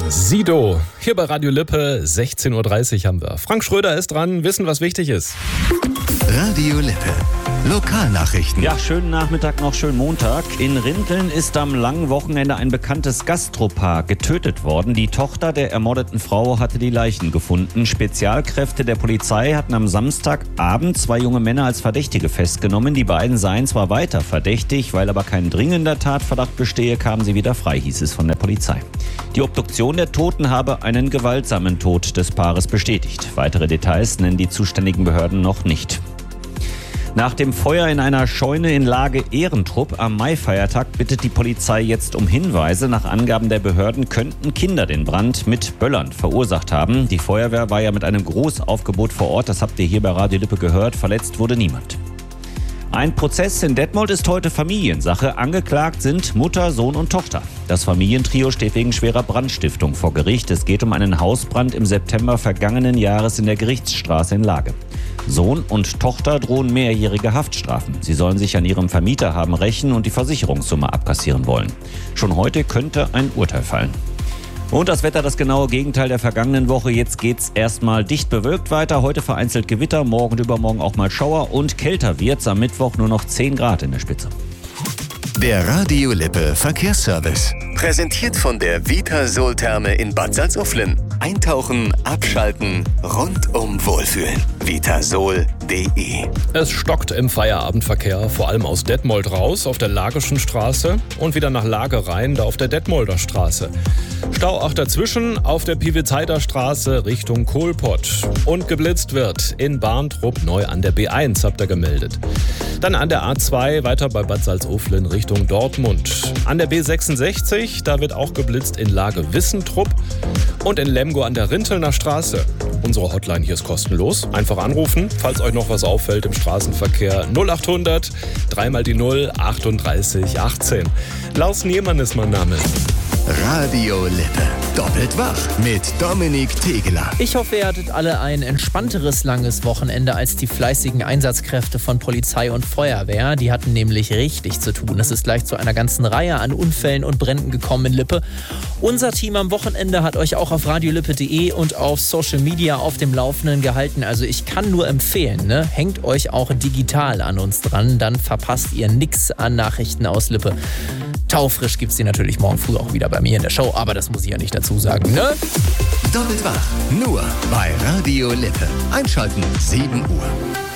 Sido, hier bei Radio Lippe, 16.30 Uhr haben wir. Frank Schröder ist dran, wissen, was wichtig ist. Radio Lippe. Lokalnachrichten. Ja, schönen Nachmittag noch, schönen Montag. In Rinteln ist am langen Wochenende ein bekanntes Gastropaar getötet worden. Die Tochter der ermordeten Frau hatte die Leichen gefunden. Spezialkräfte der Polizei hatten am Samstagabend 2 junge Männer als Verdächtige festgenommen. Die beiden seien zwar weiter verdächtig, weil aber kein dringender Tatverdacht bestehe, kamen sie wieder frei, hieß es von der Polizei. Die Obduktion der Toten habe einen gewaltsamen Tod des Paares bestätigt. Weitere Details nennen die zuständigen Behörden noch nicht. Nach dem Feuer in einer Scheune in Lage Ehrentrupp am Maifeiertag bittet die Polizei jetzt um Hinweise. Nach Angaben der Behörden könnten Kinder den Brand mit Böllern verursacht haben. Die Feuerwehr war ja mit einem Großaufgebot vor Ort, das habt ihr hier bei Radio Lippe gehört. Verletzt wurde niemand. Ein Prozess in Detmold ist heute Familiensache. Angeklagt sind Mutter, Sohn und Tochter. Das Familientrio steht wegen schwerer Brandstiftung vor Gericht. Es geht um einen Hausbrand im September vergangenen Jahres in der Gerichtsstraße in Lage. Sohn und Tochter drohen mehrjährige Haftstrafen. Sie sollen sich an ihrem Vermieter haben rächen und die Versicherungssumme abkassieren wollen. Schon heute könnte ein Urteil fallen. Und das Wetter, das genaue Gegenteil der vergangenen Woche. Jetzt geht's erstmal dicht bewölkt weiter. Heute vereinzelt Gewitter, morgen und übermorgen auch mal Schauer und kälter wird's. Am Mittwoch nur noch 10 Grad in der Spitze. Der Radio Lippe Verkehrsservice. Präsentiert von der Vitasol-Therme in Bad Salzuflen. Eintauchen, abschalten, rundum wohlfühlen. Vitasol.de. Es stockt im Feierabendverkehr, vor allem aus Detmold raus, auf der Lageschen Straße und wieder nach Lage rein, da auf der Detmolder Straße. Stau auch dazwischen auf der Pivezeider Straße Richtung Kohlpott. Und geblitzt wird in Barntrup neu an der B1, habt ihr gemeldet. Dann an der A2 weiter bei Bad Salzuflen Richtung Dortmund. An der B66, da wird auch geblitzt in Lage Wissentrup. Und in Lemgo an der Rintelner Straße. Unsere Hotline hier ist kostenlos. Einfach anrufen, falls euch noch was auffällt im Straßenverkehr. 0800 3 die 0 38 18. Lars Niemann ist mein Name. Radio Lippe. Doppelt wach mit Dominik Tegeler. Ich hoffe, ihr hattet alle ein entspannteres langes Wochenende als die fleißigen Einsatzkräfte von Polizei und Feuerwehr. Die hatten nämlich richtig zu tun. Es ist gleich zu einer ganzen Reihe an Unfällen und Bränden gekommen in Lippe. Unser Team am Wochenende hat euch auch auf radiolippe.de und auf Social Media auf dem Laufenden gehalten. Also ich kann nur empfehlen, ne? Hängt euch auch digital an uns dran, dann verpasst ihr nichts an Nachrichten aus Lippe. Taufrisch gibt's die natürlich morgen früh auch wieder bei mir in der Show, aber das muss ich ja nicht dazu sagen, ne? Doppelt wach, nur bei Radio Lippe. Einschalten, 7 Uhr.